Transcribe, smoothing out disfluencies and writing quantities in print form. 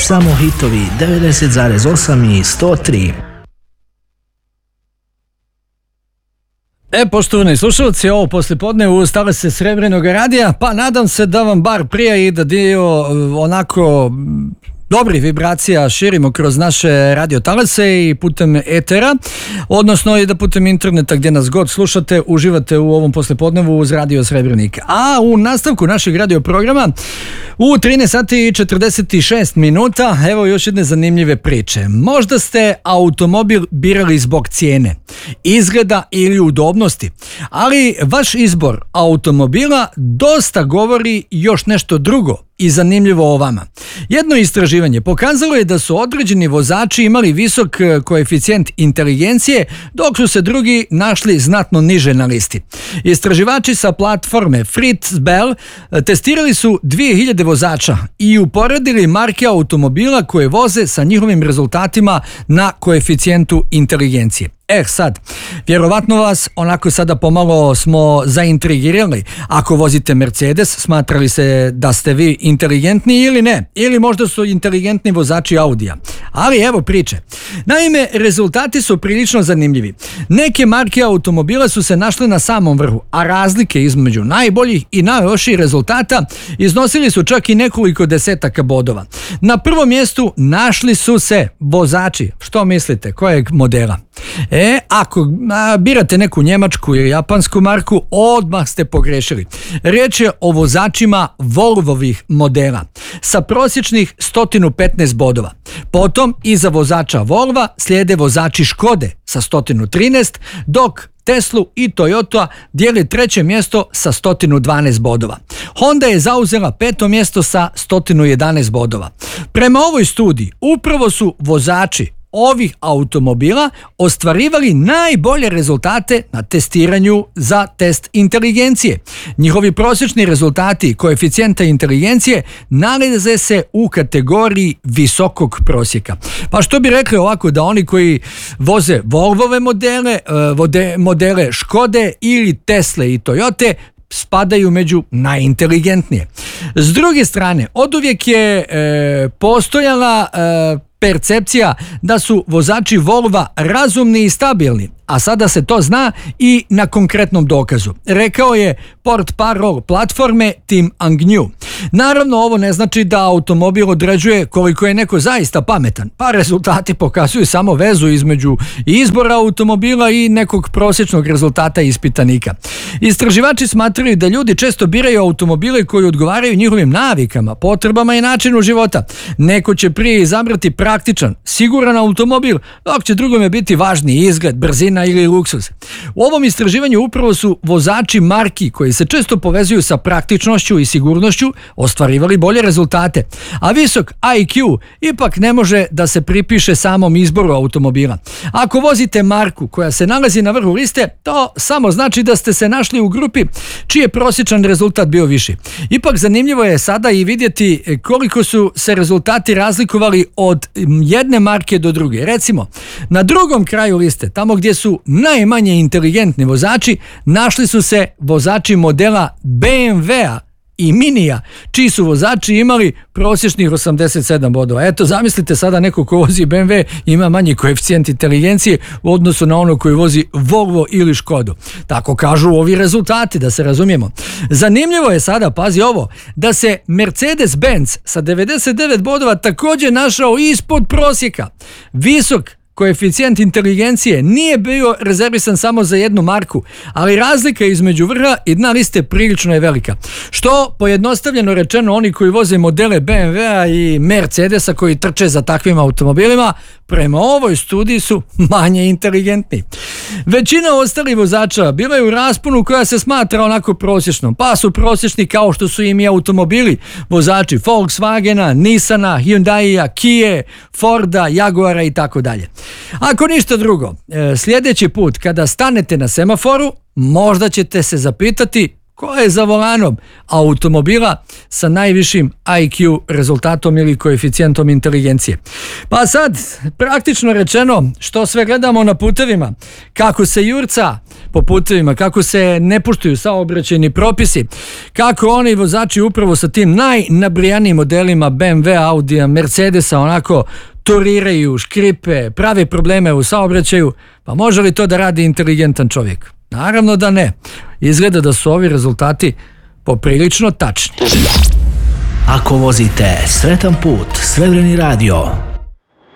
Samo hitovi 90,8 i 103. Poštovani slušalci, ovo poslijepodne u Talase Srebrnog radija, pa nadam se da vam bar prije i da dio onako dobrih vibracija širimo kroz naše radio talase i putem etera, odnosno i da putem interneta gdje nas god slušate, uživate u ovom poslijepodnevu uz Radio Srebrenik. A u nastavku našeg radio programa u 13 sati i 46 minuta, evo još jedne zanimljive priče. Možda ste automobil birali zbog cijene, izgleda ili udobnosti, ali vaš izbor automobila dosta govori još nešto drugo i zanimljivo o vama. Jedno istraživanje pokazalo je da su određeni vozači imali visok koeficijent inteligencije, dok su se drugi našli znatno niže na listi. Istraživači sa platforme Fritz Bell testirali su 2000 vozača i uporedili marke automobila koje voze sa njihovim rezultatima na koeficijentu inteligencije. Sad, vjerovatno vas onako sada pomalo smo zaintrigirali. Ako vozite Mercedes, smatrali se da ste vi inteligentni ili ne? Ili možda su inteligentni vozači Audija? Ali evo priče. Naime, rezultati su prilično zanimljivi. Neke marke automobila su se našle na samom vrhu, a razlike između najboljih i najlošijih rezultata iznosili su čak i nekoliko desetaka bodova. Na prvom mjestu našli su se vozači. Što mislite, kojeg modela? Ako birate neku njemačku ili japansku marku, odmah ste pogrešili. Riječ je o vozačima Volvovih modela sa prosječnih 115 bodova. Potom iza vozača Volva slijede vozači Škode sa 113, dok Teslu i Toyota dijeli treće mjesto sa 112 bodova. Honda je zauzela peto mjesto sa 111 bodova. Prema ovoj studiji upravo su vozači ovih automobila ostvarivali najbolje rezultate na testiranju za test inteligencije. Njihovi prosječni rezultati koeficijenta inteligencije nalaze se u kategoriji visokog prosjeka. Pa što bi rekli ovako, da oni koji voze Volvove modele Škode ili Tesle i Toyote spadaju među najinteligentnije. S druge strane, oduvijek je postojala percepcija da su vozači Volva razumni i stabilni, a sada se to zna i na konkretnom dokazu. Rekao je portparol platforme Tim Agnew. Naravno, ovo ne znači da automobil određuje koliko je neko zaista pametan, pa rezultati pokazuju samo vezu između izbora automobila i nekog prosječnog rezultata ispitanika. Istraživači smatraju da ljudi često biraju automobile koji odgovaraju njihovim navikama, potrebama i načinu života. Neko će prije izabrati praktičan, siguran automobil, dok će drugome biti važniji izgled, brzina ili luksuz. U ovom istraživanju upravo su vozači marki koji se često povezuju sa praktičnošću i sigurnošću ostvarivali bolje rezultate, a visok IQ ipak ne može da se pripiše samom izboru automobila. Ako vozite marku koja se nalazi na vrhu liste, to samo znači da ste se našli u grupi čiji je prosječan rezultat bio viši. Ipak zanimljivo je sada i vidjeti koliko su se rezultati razlikovali od jedne marke do druge. Recimo, na drugom kraju liste, tamo gdje su najmanje inteligentni vozači, našli su se vozači modela BMW-a i Minija, čiji su vozači imali prosječnih 87 bodova. Eto, zamislite sada neko ko vozi BMW ima manji koeficijent inteligencije u odnosu na ono koji vozi Volvo ili Škodu. Tako kažu ovi rezultati, da se razumijemo. Zanimljivo je sada, pazi ovo, da se Mercedes-Benz sa 99 bodova također našao ispod prosjeka. Visok koeficijent inteligencije nije bio rezervisan samo za jednu marku, ali razlika između vrha i dna liste prilično je velika. Što, pojednostavljeno rečeno, oni koji voze modele BMW-a i Mercedesa koji trče za takvim automobilima, prema ovoj studiji su manje inteligentni. Većina ostalih vozača bila je u rasponu koja se smatra onako prosječnom, pa su prosječni kao što su im i automobili vozači Volkswagena, Nissana, Hyundaia, Kia, Forda, Jaguara i tako dalje. Ako ništa drugo, sljedeći put kada stanete na semaforu, možda ćete se zapitati ko je za volanom automobila sa najvišim IQ rezultatom ili koeficijentom inteligencije. Pa sad, praktično rečeno, što sve gledamo na putevima, kako se jurca, po putevima, kako se ne poštuju saobraćajni propisi, kako oni vozači upravo sa tim najnabrijanijim modelima BMW, Audija, Mercedesa onako turiraju, škripe, prave probleme u saobraćaju. Pa može li to da radi inteligentan čovjek? Naravno da ne. Izgleda da su ovi rezultati poprilično tačni. Ako vozite, sretan put, Srebreni radio.